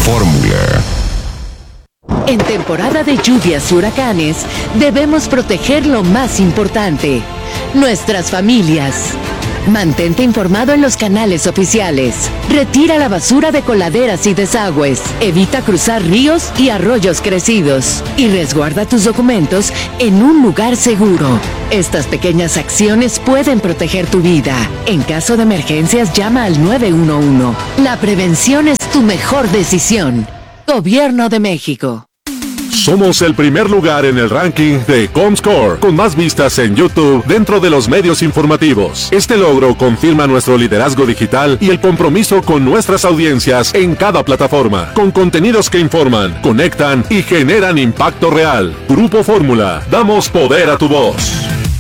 Fórmula. En temporada de lluvias y huracanes, debemos proteger lo más importante, nuestras familias. Mantente informado en los canales oficiales. Retira la basura de coladeras y desagües. Evita cruzar ríos y arroyos crecidos. Y resguarda tus documentos en un lugar seguro. Estas pequeñas acciones pueden proteger tu vida. En caso de emergencias, llama al 911. La prevención es tu mejor decisión. Gobierno de México. Somos el primer lugar en el ranking de Comscore, con más vistas en YouTube dentro de los medios informativos. Este logro confirma nuestro liderazgo digital y el compromiso con nuestras audiencias en cada plataforma, con contenidos que informan, conectan y generan impacto real. Grupo Fórmula, damos poder a tu voz.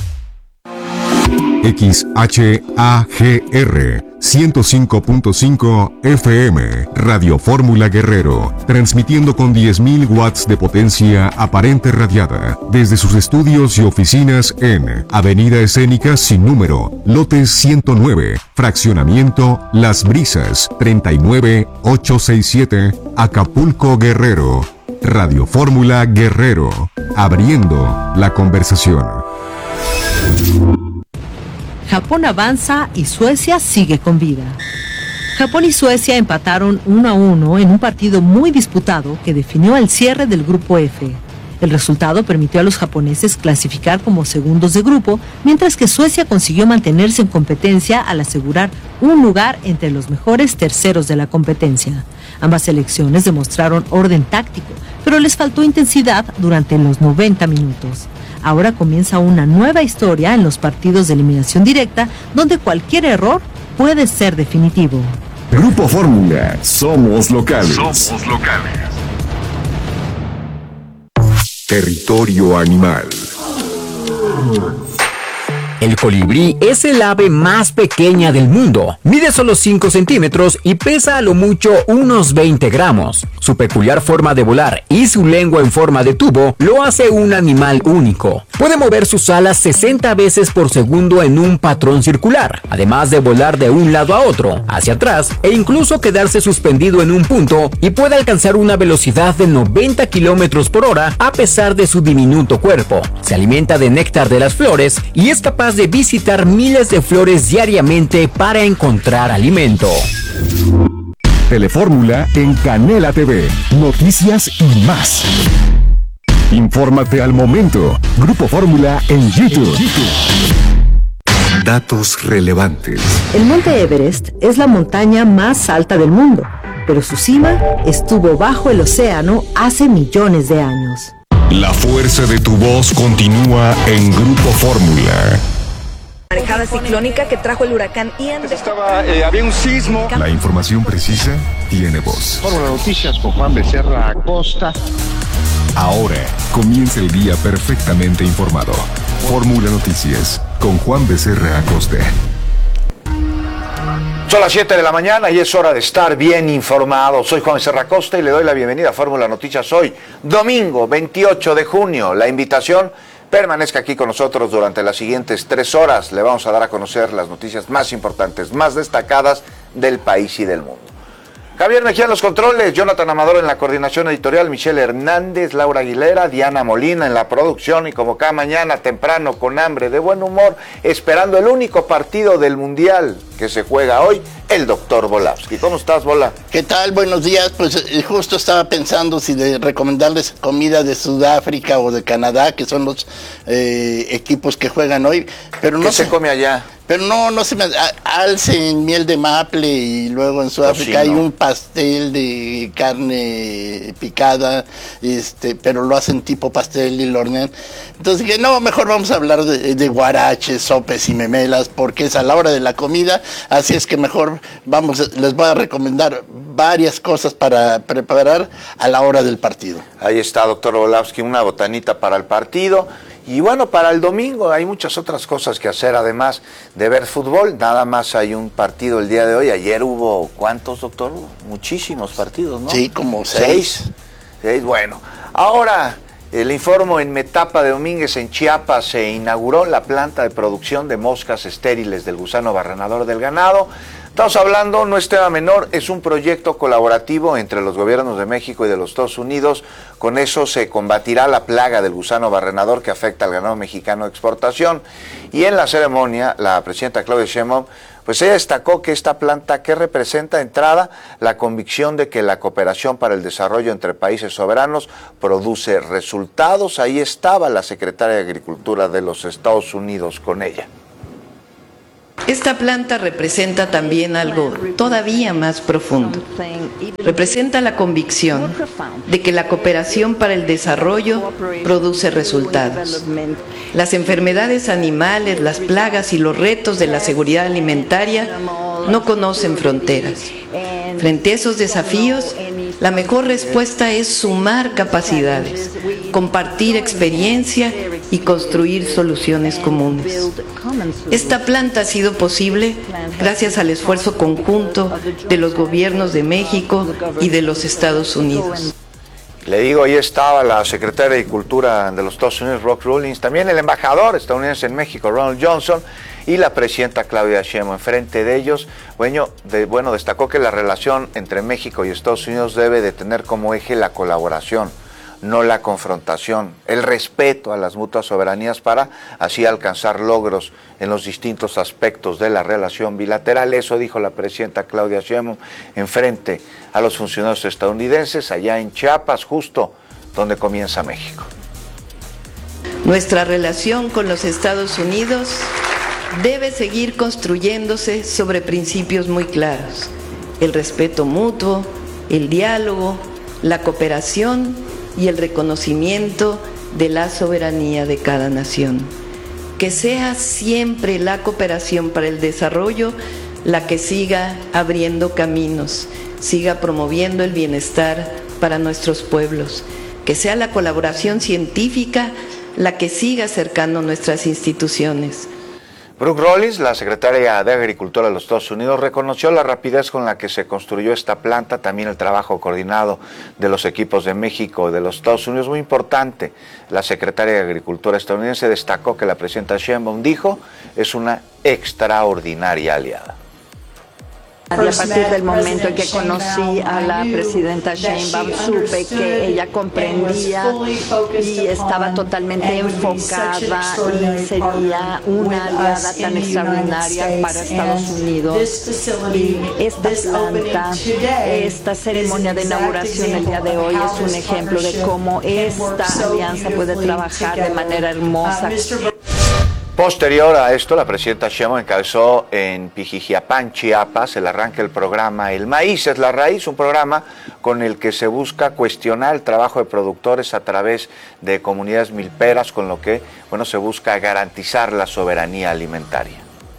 XHAGR 105.5 FM, Radio Fórmula Guerrero, transmitiendo con 10.000 watts de potencia aparente radiada, desde sus estudios y oficinas en Avenida Escénica sin número, lote 109, fraccionamiento Las Brisas, 39867, Acapulco, Guerrero. Radio Fórmula Guerrero, abriendo la conversación. Japón avanza y Suecia sigue con vida. Japón y Suecia empataron 1-1 en un partido muy disputado que definió el cierre del grupo F. El resultado permitió a los japoneses clasificar como segundos de grupo, mientras que Suecia consiguió mantenerse en competencia al asegurar un lugar entre los mejores terceros de la competencia. Ambas selecciones demostraron orden táctico, pero les faltó intensidad durante los 90 minutos. Ahora comienza una nueva historia en los partidos de eliminación directa, donde cualquier error puede ser definitivo. Grupo Fórmula, somos locales. Somos locales. Territorio animal. El colibrí es el ave más pequeña del mundo. Mide solo 5 centímetros y pesa a lo mucho unos 20 gramos. Su peculiar forma de volar y su lengua en forma de tubo lo hace un animal único. Puede mover sus alas 60 veces por segundo en un patrón circular, además de volar de un lado a otro, hacia atrás e incluso quedarse suspendido en un punto, y puede alcanzar una velocidad de 90 kilómetros por hora a pesar de su diminuto cuerpo. Se alimenta de néctar de las flores y es capaz de visitar miles de flores diariamente para encontrar alimento. Telefórmula en Canela TV. Noticias y más. Infórmate al momento. Grupo Fórmula en YouTube. Datos relevantes. El monte Everest es la montaña más alta del mundo, pero su cima estuvo bajo el océano hace millones de años. La fuerza de tu voz continúa en Grupo Fórmula. Marejada ciclónica que trajo el huracán Ian. Había un sismo. La información precisa tiene voz. Fórmula Noticias con Juan Becerra Acosta. Ahora comienza el día perfectamente informado. Fórmula Noticias con Juan Becerra Acosta. Son las 7 de la mañana y es hora de estar bien informado. Soy Juan Becerra Acosta y le doy la bienvenida a Fórmula Noticias hoy, domingo 28 de junio. La invitación: permanezca aquí con nosotros durante las siguientes 3 horas. Le vamos a dar a conocer las noticias más importantes, más destacadas del país y del mundo. Javier Mejía en los controles, Jonathan Amador en la coordinación editorial, Michelle Hernández, Laura Aguilera, Diana Molina en la producción, y como cada mañana temprano, con hambre, de buen humor, esperando el único partido del Mundial que se juega hoy, el doctor Volapsky. ¿Cómo estás, Bola? ¿Qué tal? Buenos días. Pues justo estaba pensando si de recomendarles comida de Sudáfrica o de Canadá, que son los equipos que juegan hoy, pero no ¿Qué se come allá? Pero no se me alce en miel de maple, y luego en Sudáfrica hay un pastel de carne picada, pero lo hacen tipo pastel y lo hornean. Entonces dije, no, mejor vamos a hablar de guaraches, sopes y memelas, porque es a la hora de la comida. Así es que mejor les voy a recomendar varias cosas para preparar a la hora del partido. Ahí está, doctor Volapsky, una botanita para el partido. Y bueno, para el domingo hay muchas otras cosas que hacer, además de ver fútbol. Nada más hay un partido el día de hoy. Ayer hubo, ¿cuántos, doctor? Muchísimos partidos, ¿no? Sí, como 6. Bueno, ahora le informo, en Metapa de Domínguez, en Chiapas, se inauguró la planta de producción de moscas estériles del gusano barrenador del ganado. Estamos hablando, no es tema menor, es un proyecto colaborativo entre los gobiernos de México y de los Estados Unidos. Con eso se combatirá la plaga del gusano barrenador que afecta al ganado mexicano de exportación. Y en la ceremonia, la presidenta Claudia Sheinbaum, pues ella destacó que esta planta, que representa de entrada la convicción de que la cooperación para el desarrollo entre países soberanos produce resultados. Ahí estaba la secretaria de Agricultura de los Estados Unidos con ella. Esta planta representa también algo todavía más profundo. Representa la convicción de que la cooperación para el desarrollo produce resultados. Las enfermedades animales, las plagas y los retos de la seguridad alimentaria no conocen fronteras. Frente a esos desafíos, la mejor respuesta es sumar capacidades, compartir experiencia y construir soluciones comunes. Esta planta ha sido posible gracias al esfuerzo conjunto de los gobiernos de México y de los Estados Unidos. Le digo, ahí estaba la secretaria de Agricultura de los Estados Unidos, Rock Rawlings, también el embajador estadounidense en México, Ronald Johnson, y la presidenta Claudia Sheinbaum. Enfrente de ellos, destacó que la relación entre México y Estados Unidos debe de tener como eje la colaboración, no la confrontación, el respeto a las mutuas soberanías para así alcanzar logros en los distintos aspectos de la relación bilateral. Eso dijo la presidenta Claudia Sheinbaum enfrente a los funcionarios estadounidenses allá en Chiapas, justo donde comienza México. Nuestra relación con los Estados Unidos debe seguir construyéndose sobre principios muy claros: el respeto mutuo, el diálogo, la cooperación y el reconocimiento de la soberanía de cada nación. Que sea siempre la cooperación para el desarrollo la que siga abriendo caminos, siga promoviendo el bienestar para nuestros pueblos. Que sea la colaboración científica la que siga acercando nuestras instituciones. Brooke Rawlings, la secretaria de Agricultura de los Estados Unidos, reconoció la rapidez con la que se construyó esta planta, también el trabajo coordinado de los equipos de México y de los Estados Unidos, muy importante. La secretaria de Agricultura estadounidense destacó que la presidenta Sheinbaum dijo es una extraordinaria aliada. A partir del momento en que conocí a la presidenta Sheinbaum, supe que ella comprendía y estaba totalmente enfocada y sería una aliada tan extraordinaria para Estados Unidos. Y esta planta, esta ceremonia de inauguración el día de hoy es un ejemplo de cómo esta alianza puede trabajar de manera hermosa. Posterior a esto, la presidenta Sheinbaum encabezó en Pijijiapán, Chiapas, el arranque del programa El Maíz es la Raíz, un programa con el que se busca cuestionar el trabajo de productores a través de comunidades milperas, con lo que se busca garantizar la soberanía alimentaria.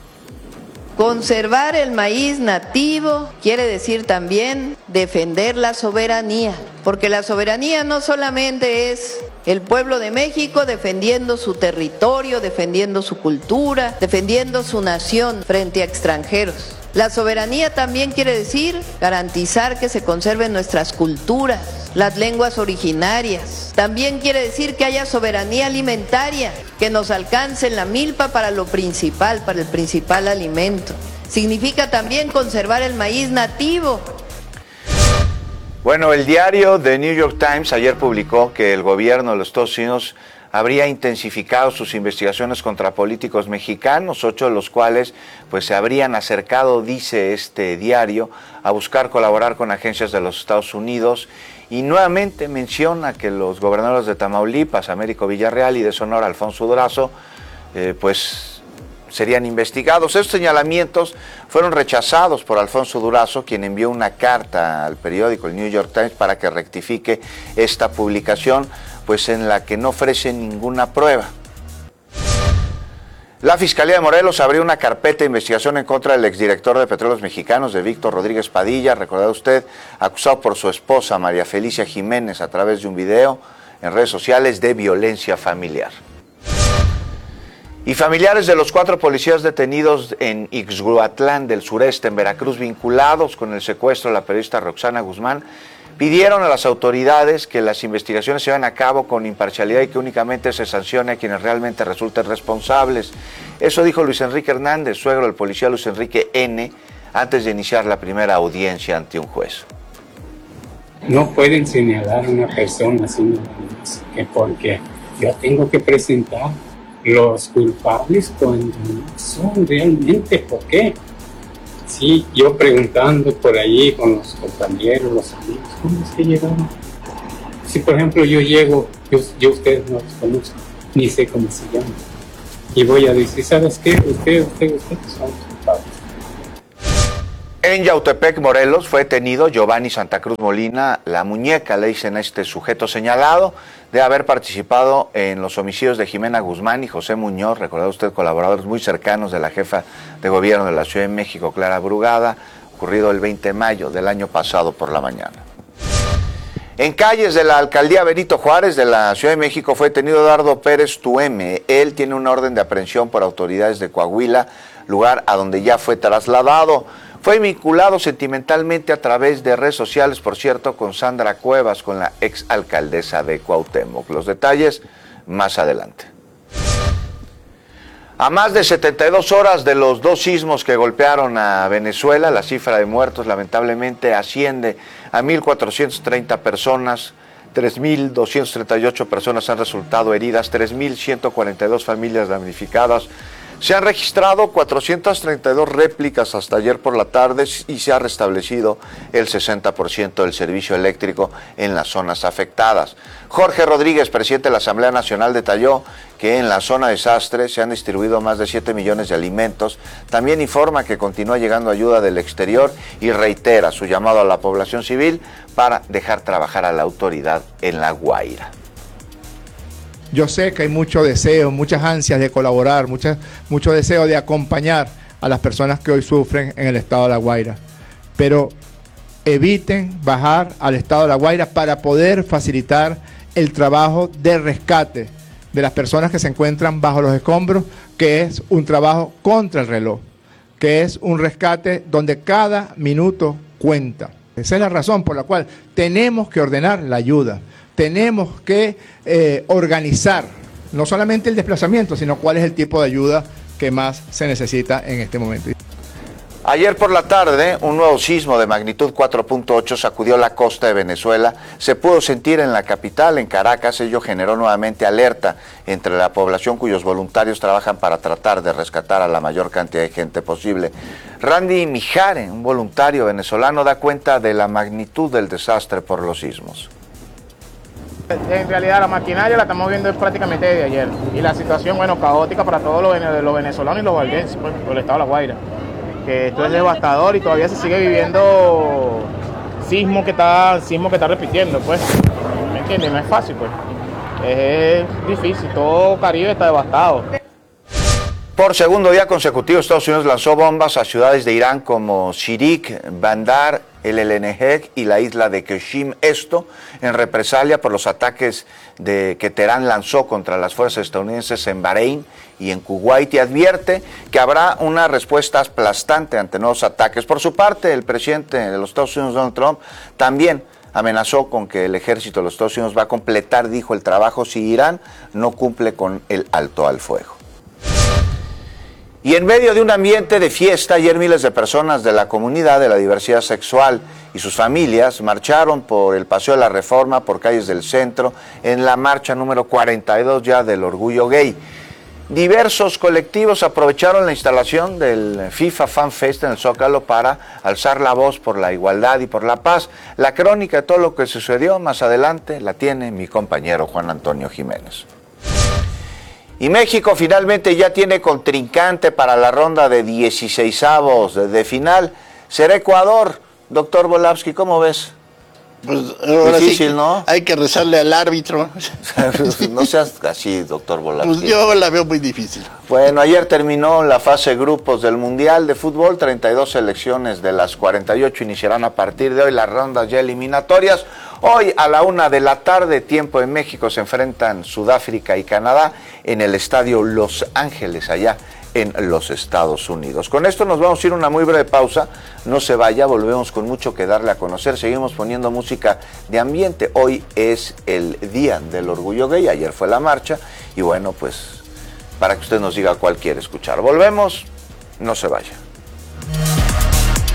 Conservar el maíz nativo quiere decir también defender la soberanía, porque la soberanía no solamente es el pueblo de México defendiendo su territorio, defendiendo su cultura, defendiendo su nación frente a extranjeros. La soberanía también quiere decir garantizar que se conserven nuestras culturas, las lenguas originarias. También quiere decir que haya soberanía alimentaria, que nos alcance la milpa para lo principal, para el principal alimento. Significa también conservar el maíz nativo. Bueno, el diario The New York Times ayer publicó que el gobierno de los Estados Unidos habría intensificado sus investigaciones contra políticos mexicanos, 8 de los cuales se habrían acercado, dice este diario, a buscar colaborar con agencias de los Estados Unidos, y nuevamente menciona que los gobernadores de Tamaulipas, Américo Villarreal, y de Sonora, Alfonso Durazo, serían investigados. Estos señalamientos fueron rechazados por Alfonso Durazo, quien envió una carta al periódico el New York Times para que rectifique esta publicación, en la que no ofrece ninguna prueba. La Fiscalía de Morelos abrió una carpeta de investigación en contra del exdirector de Petróleos Mexicanos, de Víctor Rodríguez Padilla, recordará usted, acusado por su esposa María Felicia Jiménez a través de un video en redes sociales de violencia familiar. Y familiares de los 4 policías detenidos en Ixhuatlán del sureste, en Veracruz, vinculados con el secuestro de la periodista Roxana Guzmán, pidieron a las autoridades que las investigaciones se lleven a cabo con imparcialidad y que únicamente se sancione a quienes realmente resulten responsables. Eso dijo Luis Enrique Hernández, suegro del policía Luis Enrique N., antes de iniciar la primera audiencia ante un juez. No pueden señalar a una persona así, porque yo tengo que presentar los culpables cuando no son realmente. ¿Por qué? Sí, yo preguntando por allí con los compañeros, los amigos, ¿cómo es que llegaron? Si por ejemplo yo llego, yo ustedes no los conozco, ni sé cómo se llaman, y voy a decir, ¿sabes qué? Ustedes son culpables. En Yautepec, Morelos, fue detenido Giovanni Santa Cruz Molina, la muñeca, le dicen a este sujeto señalado de haber participado en los homicidios de Jimena Guzmán y José Muñoz, recordado usted, colaboradores muy cercanos de la jefa de gobierno de la Ciudad de México, Clara Brugada, ocurrido el 20 de mayo del año pasado por la mañana. En calles de la alcaldía Benito Juárez de la Ciudad de México fue detenido Eduardo Pérez Tueme. Él tiene una orden de aprehensión por autoridades de Coahuila, lugar a donde ya fue trasladado. Fue vinculado sentimentalmente a través de redes sociales, por cierto, con Sandra Cuevas, con la exalcaldesa de Cuauhtémoc. Los detalles más adelante. A más de 72 horas de los dos sismos que golpearon a Venezuela, la cifra de muertos lamentablemente asciende a 1.430 personas, 3.238 personas han resultado heridas, 3.142 familias damnificadas. Se han registrado 432 réplicas hasta ayer por la tarde y se ha restablecido el 60% del servicio eléctrico en las zonas afectadas. Jorge Rodríguez, presidente de la Asamblea Nacional, detalló que en la zona desastre se han distribuido más de 7 millones de alimentos. También informa que continúa llegando ayuda del exterior y reitera su llamado a la población civil para dejar trabajar a la autoridad en La Guaira. Yo sé que hay mucho deseo, muchas ansias de colaborar, mucho deseo de acompañar a las personas que hoy sufren en el estado de La Guaira. Pero eviten bajar al estado de La Guaira para poder facilitar el trabajo de rescate de las personas que se encuentran bajo los escombros, que es un trabajo contra el reloj, que es un rescate donde cada minuto cuenta. Esa es la razón por la cual tenemos que ordenar la ayuda. Tenemos que organizar no solamente el desplazamiento, sino cuál es el tipo de ayuda que más se necesita en este momento. Ayer por la tarde, un nuevo sismo de magnitud 4.8 sacudió la costa de Venezuela. Se pudo sentir en la capital, en Caracas. Ello generó nuevamente alerta entre la población cuyos voluntarios trabajan para tratar de rescatar a la mayor cantidad de gente posible. Randy Mijare, un voluntario venezolano, da cuenta de la magnitud del desastre por los sismos. En realidad la maquinaria la estamos viendo prácticamente desde ayer y la situación, bueno, caótica para todos los venezolanos y los valdenses, pues, por el estado de La Guaira, que esto es devastador y todavía se sigue viviendo sismo que está repitiendo, pues, ¿me entiendes? No es fácil, pues, es difícil, todo Caribe está devastado. Por segundo día consecutivo, Estados Unidos lanzó bombas a ciudades de Irán como Shirik, Bandar, el El-Enejek y la isla de Qeshm, esto en represalia por los ataques que Teherán lanzó contra las fuerzas estadounidenses en Bahrein y en Kuwait, y advierte que habrá una respuesta aplastante ante nuevos ataques. Por su parte, el presidente de los Estados Unidos, Donald Trump, también amenazó con que el ejército de los Estados Unidos va a completar, dijo, el trabajo si Irán no cumple con el alto al fuego. Y en medio de un ambiente de fiesta, ayer miles de personas de la comunidad de la diversidad sexual y sus familias marcharon por el Paseo de la Reforma, por calles del centro, en la marcha número 42 ya del Orgullo Gay. Diversos colectivos aprovecharon la instalación del FIFA Fan Fest en el Zócalo para alzar la voz por la igualdad y por la paz. La crónica de todo lo que sucedió más adelante la tiene mi compañero Juan Antonio Jiménez. Y México finalmente ya tiene contrincante para la ronda de 16avos de final. Será Ecuador. Doctor Volapsky, ¿cómo ves? Pues ahora difícil, sí, ¿no? Hay que rezarle al árbitro. No seas así, doctor Volapsky. Pues yo la veo muy difícil. Bueno, ayer terminó la fase grupos del Mundial de Fútbol. 32 selecciones de las 48 iniciarán a partir de hoy las rondas ya eliminatorias. Hoy a la 1:00 p.m, tiempo en México, se enfrentan Sudáfrica y Canadá en el estadio Los Ángeles, allá en los Estados Unidos. Con esto nos vamos a ir a una muy breve pausa. No se vaya, volvemos con mucho que darle a conocer. Seguimos poniendo música de ambiente. Hoy es el Día del Orgullo Gay, ayer fue la marcha. Y bueno, pues para que usted nos diga cuál quiere escuchar. Volvemos, no se vaya.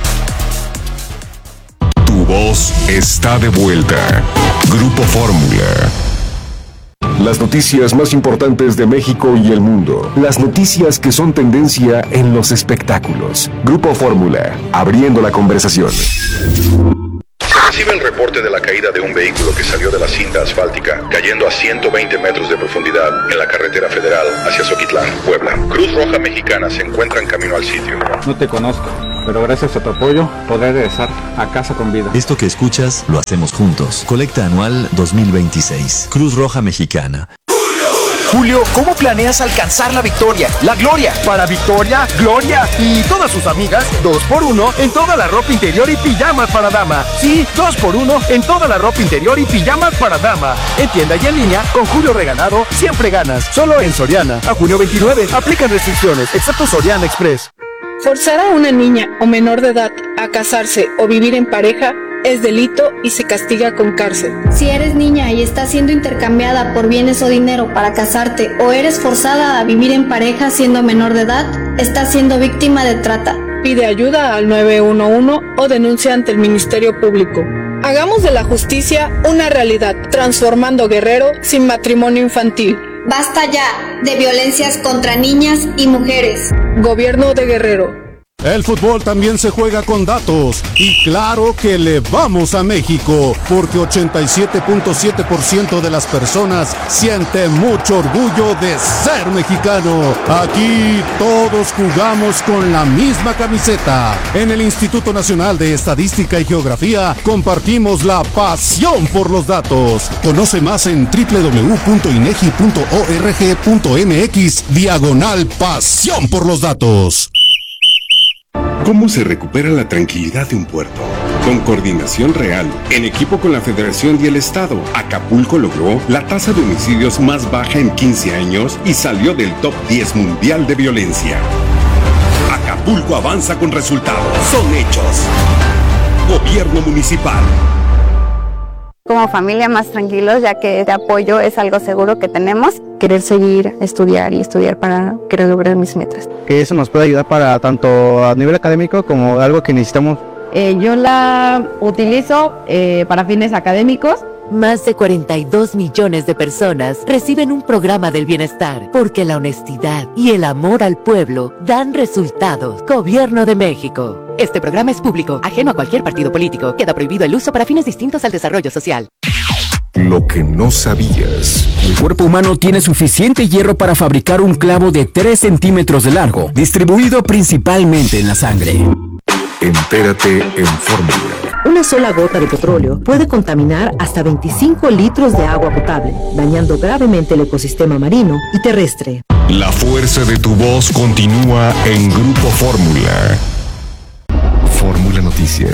está de vuelta. Grupo Fórmula. Las noticias más importantes de México y el mundo. Las noticias que son tendencia en los espectáculos. Grupo Fórmula, abriendo la conversación. Recibe el reporte de la caída de un vehículo que salió de la cinta asfáltica, cayendo a 120 metros de profundidad en la carretera federal hacia Zoquitlán, Puebla. Cruz Roja Mexicana se encuentra en camino al sitio. No te conozco, pero gracias a tu apoyo podré regresar a casa con vida. Esto que escuchas lo hacemos juntos. Colecta anual 2026. Cruz Roja Mexicana. Julio, ¿cómo planeas alcanzar la victoria, la gloria? Para Victoria, Gloria y todas sus amigas, 2x1 en toda la ropa interior y pijamas para dama. Sí, 2x1 en toda la ropa interior y pijamas para dama. En tienda y en línea, con Julio regalado, siempre ganas. Solo en Soriana. A junio 29, aplican restricciones, excepto Soriana Express. Forzar a una niña o menor de edad a casarse o vivir en pareja es delito y se castiga con cárcel. Si eres niña y estás siendo intercambiada por bienes o dinero para casarte o eres forzada a vivir en pareja siendo menor de edad, estás siendo víctima de trata. Pide ayuda al 911 o denuncia ante el Ministerio Público. Hagamos de la justicia una realidad, transformando Guerrero sin matrimonio infantil. Basta ya de violencias contra niñas y mujeres. Gobierno de Guerrero. El fútbol también se juega con datos y claro que le vamos a México porque 87.7% de las personas siente mucho orgullo de ser mexicano. Aquí todos jugamos con la misma camiseta. En el Instituto Nacional de Estadística y Geografía compartimos la pasión por los datos. Conoce más en www.inegi.org.mx/pasión por los datos. ¿Cómo se recupera la tranquilidad de un puerto? Con coordinación real, en equipo con la Federación y el Estado, Acapulco logró la tasa de homicidios más baja en 15 años y salió del top 10 mundial de violencia. Acapulco avanza con resultados. Son hechos. Gobierno municipal. Como familia más tranquilos, ya que este apoyo es algo seguro que tenemos. Querer seguir, estudiar para querer lograr mis metas. Que eso nos puede ayudar para tanto a nivel académico como algo que necesitamos. Yo la utilizo para fines académicos. Más de 42 millones de personas reciben un programa del bienestar porque la honestidad y el amor al pueblo dan resultados. Gobierno de México. Este programa es público, ajeno a cualquier partido político. Queda prohibido el uso para fines distintos al desarrollo social. Lo que no sabías. El cuerpo humano tiene suficiente hierro para fabricar un clavo de 3 centímetros de largo, distribuido principalmente en la sangre. Entérate en Fórmula. Una sola gota de petróleo puede contaminar hasta 25 litros de agua potable, dañando gravemente el ecosistema marino y terrestre. La fuerza de tu voz continúa en Grupo Fórmula. Fórmula Noticias.